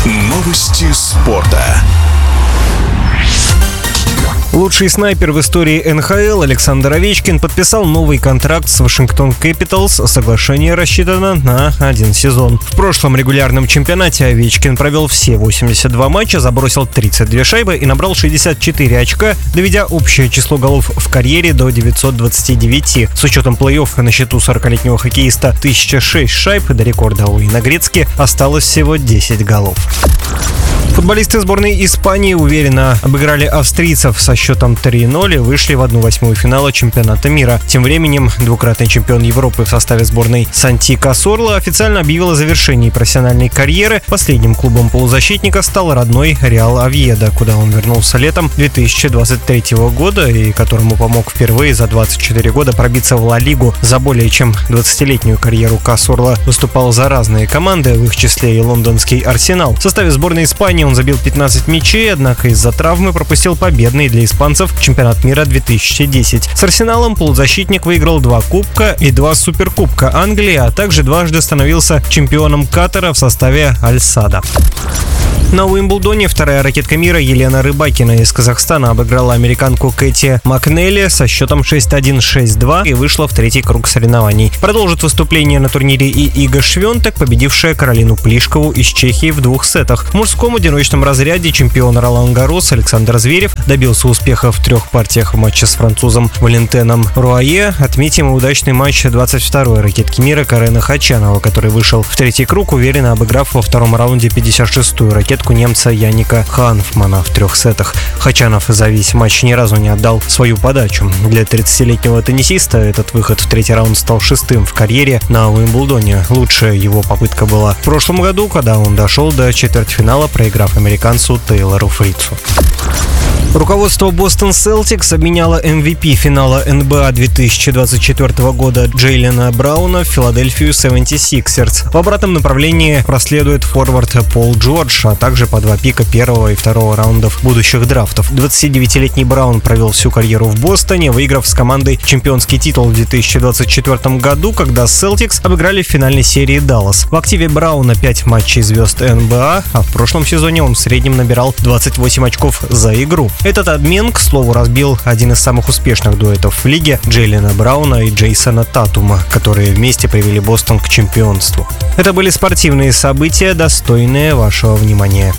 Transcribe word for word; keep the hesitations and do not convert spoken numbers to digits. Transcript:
Новости спорта. Лучший снайпер в истории эн ха эл Александр Овечкин подписал новый контракт с Вашингтон Кэпиталс. Соглашение рассчитано на один сезон. В прошлом регулярном чемпионате Овечкин провел все восемьдесят два матча, забросил тридцать две шайбы и набрал шестьдесят четыре очка, доведя общее число голов в карьере до девятисот двадцати девяти. С учетом плей-офф на счету сорокалетнего хоккеиста тысяча шесть шайб, до рекорда у Уэйна Грецки осталось всего десять голов. Футболисты сборной Испании уверенно обыграли австрийцев со счетом три ноль и вышли в одну восьмую финала чемпионата мира. Тем временем двукратный чемпион Европы в составе сборной Санти Касорла официально объявил о завершении профессиональной карьеры. Последним клубом полузащитника стал родной Реал Овьедо, куда он вернулся летом две тысячи двадцать третьего года и которому помог впервые за двадцать четыре года пробиться в Ла Лигу. За более чем двадцатилетнюю карьеру Касорла выступал за разные команды, в их числе и лондонский Арсенал. В составе сборной Испании он забил пятнадцать мячей, однако из-за травмы пропустил победный для испанцев чемпионат мира две тысячи десять. С Арсеналом полузащитник выиграл два кубка и два суперкубка Англии, а также дважды становился чемпионом Катара в составе Аль-Сада. На Уимблдоне вторая ракетка мира Елена Рыбакина из Казахстана обыграла американку Кэти Макнелли со счетом шесть один — шесть два и вышла в третий круг соревнований. Продолжит выступление на турнире и Ига Швентек, победившая Каролину Плишкову из Чехии в двух сетах. В мужском одиночном разряде чемпион Ролан Гаррос Александр Зверев добился успеха в трех партиях в матче с французом Валентеном Руае. Отметим и удачный матч двадцать второй ракетки мира Карена Хачанова, который вышел в третий круг, уверенно обыграв во втором раунде пятьдесят шестую ракетку немца Яника Ханфмана в трех сетах. Хачанов за весь матч ни разу не отдал свою подачу. Для тридцатилетнего теннисиста этот выход в третий раунд стал шестым в карьере на Уимблдоне. Лучшая его попытка была в прошлом году, когда он дошел до четвертьфинала, проиграв американцу Тейлору Фрицу. Руководство Бостон Селтикс обменяло эм ви пи финала эн би эй две тысячи двадцать четвёртого года Джейлена Брауна в Филадельфию семьдесят шестерс. В обратном направлении проследует форвард Пол Джордж, а также по два пика первого и второго раундов будущих драфтов. двадцатидевятилетний Браун провел всю карьеру в Бостоне, выиграв с командой чемпионский титул в две тысячи двадцать четвёртом году, когда Селтикс обыграли в финальной серии Даллас. В активе Брауна пять матчей звезд эн би эй, а в прошлом сезоне он в среднем набирал двадцать восемь очков за игру. Этот обмен, к слову, разбил один из самых успешных дуэтов в лиге Джейлена Брауна и Джейсона Татума, которые вместе привели Бостон к чемпионству. Это были спортивные события, достойные вашего внимания.